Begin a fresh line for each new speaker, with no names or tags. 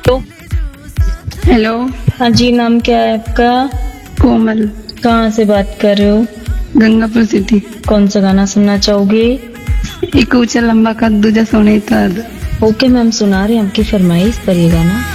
तो
हेलो।
हाँ जी, नाम क्या है आपका?
कोमल।
कहाँ से बात कर रहे हो?
गंगापुर सिटी।
कौन सा गाना सुनना चाहोगे?
एक ऊंचा लंबा कद दूजा सोने का।
ओके मैम, सुना रहे हैं आपकी फरमाइश पर ये गाना।